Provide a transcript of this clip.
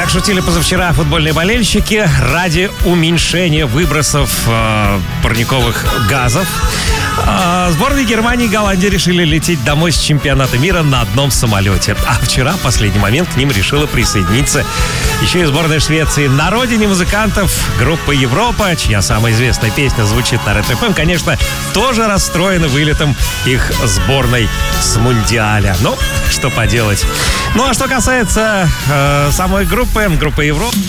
Как шутили позавчера футбольные болельщики, ради уменьшения выбросов парниковых газов сборные Германии и Голландии решили лететь домой с чемпионата мира на одном самолете. А вчера, в последний момент, к ним решила присоединиться еще и сборная Швеции. На родине музыкантов группа «Европа», чья самая известная песня звучит на Ретро-ФМ, конечно, тоже расстроена вылетом их сборной с Мундиаля. Ну, что поделать. Ну, а что касается самой группы «Европа»,